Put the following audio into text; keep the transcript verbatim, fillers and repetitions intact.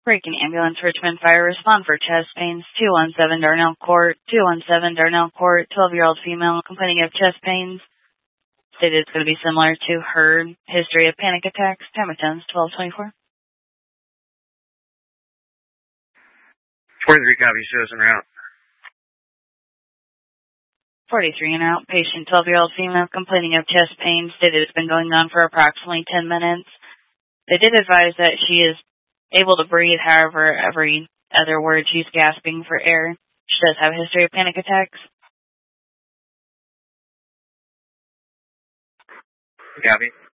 Breaking ambulance, Richmond Fire, respond for chest pains, two one seven Darnell Court, two one seven Darnell Court, twelve-year-old female complaining of chest pains. Stated it's going to be similar to her history of panic attacks. Time of tens, twelve twenty-four. forty-three copy, shows en route. forty-three en route, patient, twelve-year-old female complaining of chest pains. Stated it's been going on for approximately ten minutes. They did advise that she is able to breathe, however, every other word she's gasping for air. She does have a history of panic attacks. Copy.